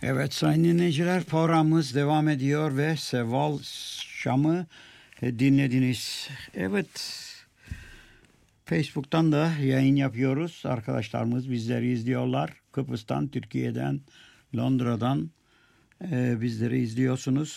Evet sayın dinleyiciler, programımız devam ediyor ve Seval Şam'ı dinlediniz. Evet, Facebook'tan da yayın yapıyoruz. Arkadaşlarımız bizleri izliyorlar. Kıbrıs'tan, Türkiye'den, Londra'dan bizleri izliyorsunuz.